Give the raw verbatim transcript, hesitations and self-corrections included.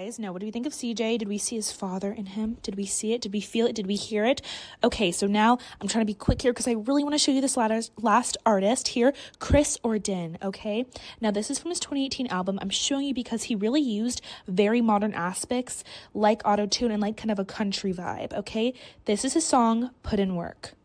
guys. Now, what do we think of C J? Did we see his father in him? Did we see it? Did we feel it? Did we hear it? Okay, so now I'm trying to be quick here because I really want to show you this last, last artist here, Chris Ordin, okay? Now, this is from his twenty eighteen album. I'm showing you because he really used very modern aspects like auto-tune and like kind of a country vibe, okay? This is his song, Put in Work.